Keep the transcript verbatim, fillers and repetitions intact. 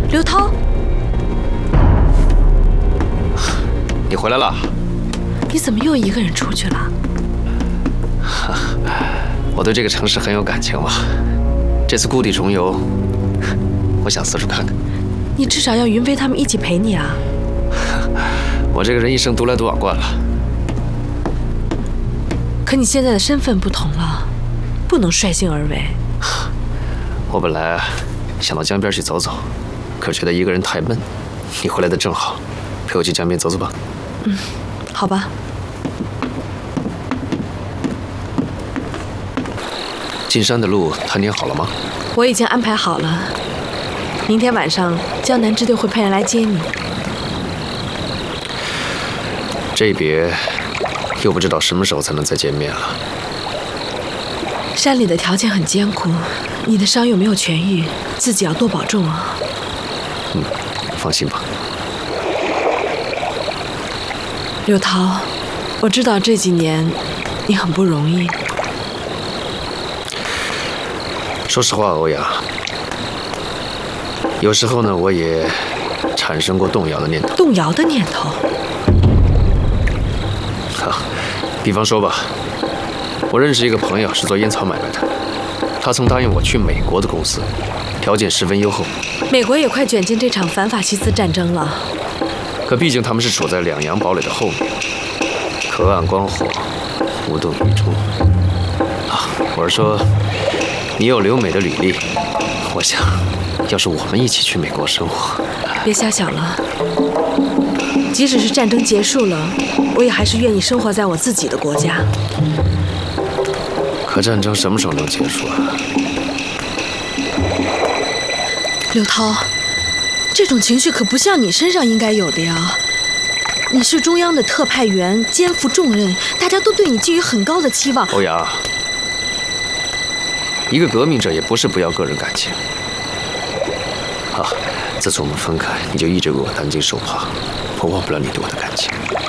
刘涛， 你回来了？ 你怎么又一个人出去了？ 我对这个城市很有感情嘛。这次故地重游，我想四处看看。 你至少要云飞他们一起陪你啊！ 我这个人一生独来独往惯了。 可你现在的身份不同了，不能率性而为。 我本来想到江边去走走，可觉得一个人太闷。你回来的正好，陪我去江边走走吧。 嗯，好吧。 进山的路探听好了吗？ 我已经安排好了，明天晚上江南支队会派人来接你。 这一别，又不知道什么时候才能再见面了。 山里的条件很艰苦，你的伤又没有痊愈，自己要多保重啊。 嗯，放心吧。 刘涛，我知道这几年你很不容易。 说实话，欧阳，有时候呢，我也产生过动摇的念头。 动摇的念头？ 好，比方说吧，我认识一个朋友是做烟草买卖的，他曾答应我去美国的公司，条件十分优厚。 美国也快卷进这场反法西斯战争了， 可毕竟他们是处在两洋堡垒的后面，隔岸观火，无动于衷。啊，我是说，你有留美的履历，我想，要是我们一起去美国生活， 别瞎想了。即使是战争结束了，我也还是愿意生活在我自己的国家。 可战争什么时候能结束啊？ 刘涛，这种情绪可不像你身上应该有的呀。你是中央的特派员，肩负重任，大家都对你寄予很高的期望。 欧阳，一个革命者也不是不要个人感情。好，自从我们分开，你就一直为我担惊受怕，我忘不了你对我的感情。